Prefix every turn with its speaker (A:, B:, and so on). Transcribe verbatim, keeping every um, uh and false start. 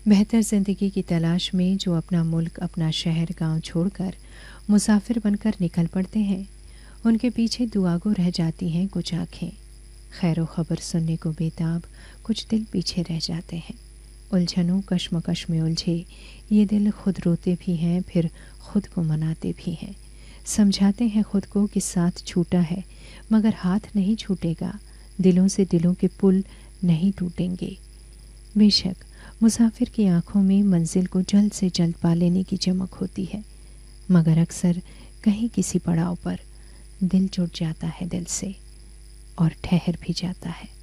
A: बेहतर ज़िंदगी की तलाश में जो अपना मुल्क, अपना शहर, गांव छोड़कर मुसाफिर बनकर निकल पड़ते हैं, उनके पीछे दुआगो रह जाती हैं कुछ आँखें। खैर व खबर सुनने को बेताब कुछ दिल पीछे रह जाते हैं। उलझनों कश्मकश में उलझे ये दिल खुद रोते भी हैं, फिर खुद को मनाते भी हैं। समझाते हैं खुद को कि साथ छूटा है, मगर हाथ नहीं छूटेगा, दिलों से दिलों के पुल नहीं टूटेंगे। बेशक मुसाफिर की आंखों में मंजिल को जल्द से जल्द पा लेने की चमक होती है, मगर अक्सर कहीं किसी पड़ाव पर दिल जुड़ जाता है दिल से और ठहर भी जाता है।